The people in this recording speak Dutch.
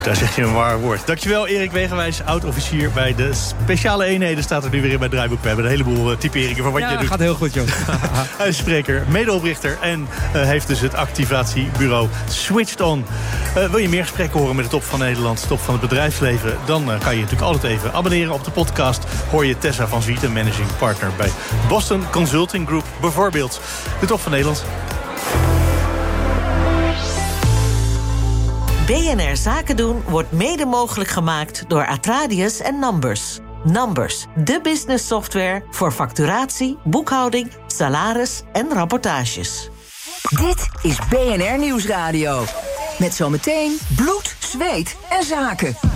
Daar zeg je een waar woord. Dankjewel Erik Wegenwijs, oud-officier bij de speciale eenheden. Staat er nu weer in bij het draaiboek. We hebben een heleboel typeringen van wat je doet. Gaat heel goed, joh. Hij is spreker, medeoprichter en heeft dus het activatiebureau Switched On. Wil je meer gesprekken horen met de top van Nederland, top van het bedrijfsleven? Dan kan je natuurlijk altijd even abonneren op de podcast. Hoor je Tessa van Zwieten, managing partner bij Boston Consulting Group bijvoorbeeld. De top van Nederland. BNR Zaken doen wordt mede mogelijk gemaakt door Atradius en Numbers. Numbers, de business software voor facturatie, boekhouding, salaris en rapportages. Dit is BNR Nieuwsradio. Met zometeen bloed, zweet en zaken.